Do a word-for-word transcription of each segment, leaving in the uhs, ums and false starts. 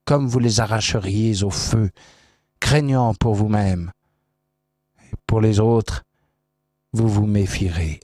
comme vous les arracheriez au feu, craignant pour vous-même. Et pour les autres, vous vous méfierez.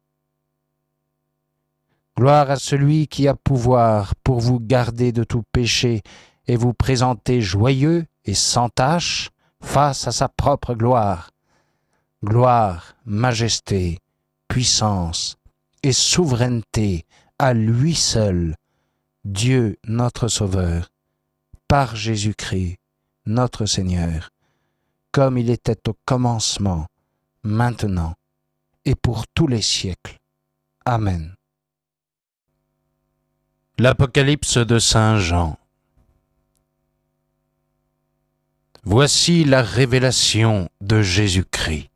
Gloire à celui qui a pouvoir pour vous garder de tout péché et vous présenter joyeux et sans tache face à sa propre gloire. Gloire, majesté, puissance et souveraineté à lui seul, Dieu notre Sauveur, par Jésus-Christ, notre Seigneur, comme il était au commencement, maintenant et pour tous les siècles. Amen. L'Apocalypse de Saint Jean. Voici la révélation de Jésus-Christ.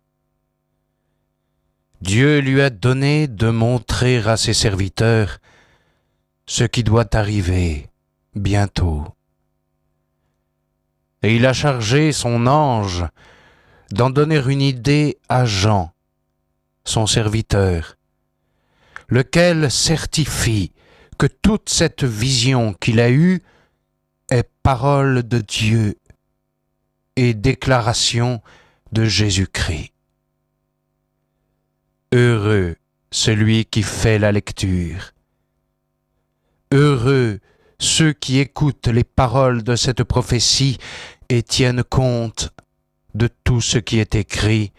Dieu lui a donné de montrer à ses serviteurs ce qui doit arriver bientôt. Et il a chargé son ange d'en donner une idée à Jean, son serviteur, lequel certifie que toute cette vision qu'il a eue est parole de Dieu et déclaration de Jésus-Christ. Heureux celui qui fait la lecture. Heureux ceux qui écoutent les paroles de cette prophétie et tiennent compte de tout ce qui est écrit,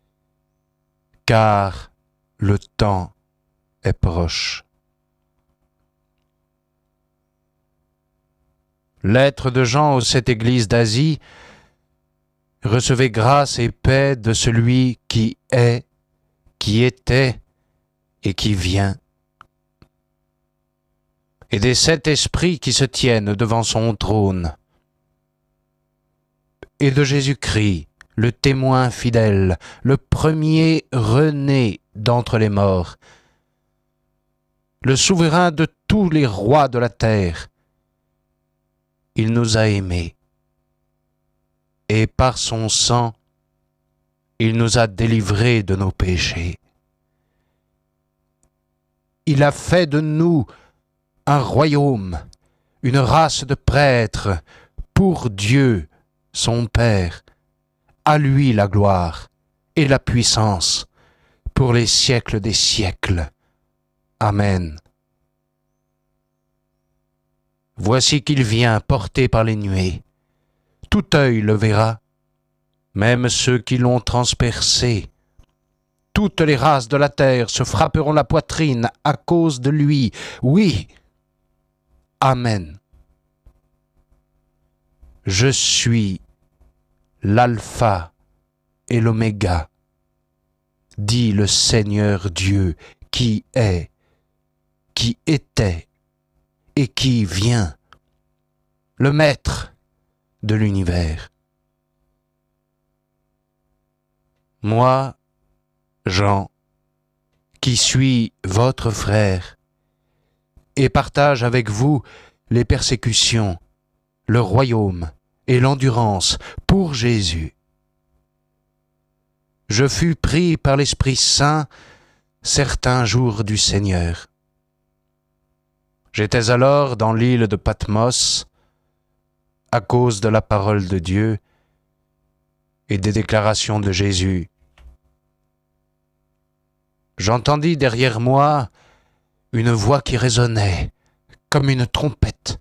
car le temps est proche. Lettre de Jean aux sept églises d'Asie. Recevez grâce et paix de celui qui est, qui était et qui vient, et des sept esprits qui se tiennent devant son trône, et de Jésus-Christ, le témoin fidèle, le premier rené d'entre les morts, le souverain de tous les rois de la terre. Il nous a aimés, et par son sang, il nous a délivrés de nos péchés. Il a fait de nous un royaume, une race de prêtres, pour Dieu, son Père. À lui la gloire et la puissance, pour les siècles des siècles. Amen. Voici qu'il vient porté par les nuées. Tout œil le verra, même ceux qui l'ont transpercé. Toutes les races de la terre se frapperont la poitrine à cause de lui. Oui, Amen. Je suis l'alpha et l'oméga, dit le Seigneur Dieu qui est, qui était et qui vient, le Maître de l'univers. Moi, Jean, qui suis votre frère, et partage avec vous les persécutions, le royaume et l'endurance pour Jésus. Je fus pris par l'Esprit Saint certains jours du Seigneur. J'étais alors dans l'île de Patmos à cause de la parole de Dieu et des déclarations de Jésus. J'entendis derrière moi une voix qui résonnait comme une trompette.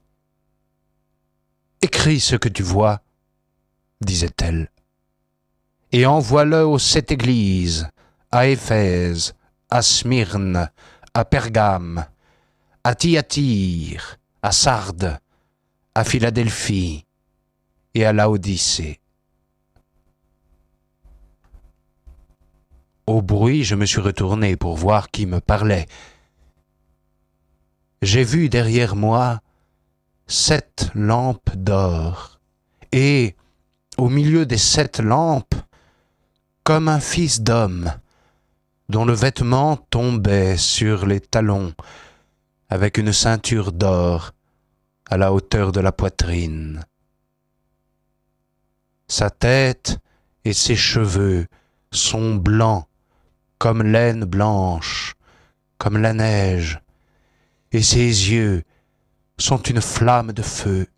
« Écris ce que tu vois, disait-elle, et envoie-le aux sept églises, à Éphèse, à Smyrne, à Pergame, à Thyatire, à Sardes, à Philadelphie et à Laodicée. » Au bruit, je me suis retourné pour voir qui me parlait. J'ai vu derrière moi sept lampes d'or, et au milieu des sept lampes, comme un fils d'homme, dont le vêtement tombait sur les talons, avec une ceinture d'or à la hauteur de la poitrine. Sa tête et ses cheveux sont blancs comme laine blanche, comme la neige, et ses yeux sont une flamme de feu.